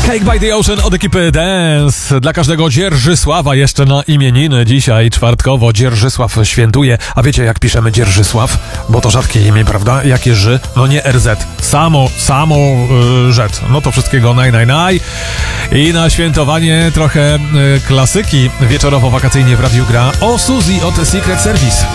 Cake by the Ocean od ekipy Dance. Dla każdego Dzierżysława jeszcze na imieniny dzisiaj czwartkowo. Dzierżysław świętuje. A wiecie, jak piszemy Dzierżysław? Bo to rzadkie imię, prawda? Jakie ży? No nie RZ. Samo rzecz. No to wszystkiego naj. I na świętowanie trochę klasyki wieczorowo-wakacyjnie w radiu gra o Suzy od Secret Service.